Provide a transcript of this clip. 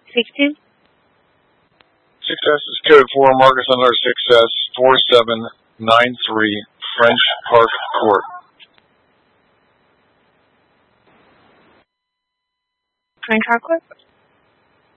62. Success is code 4, Marcus under success, 4793 French Park Court. French Park Court.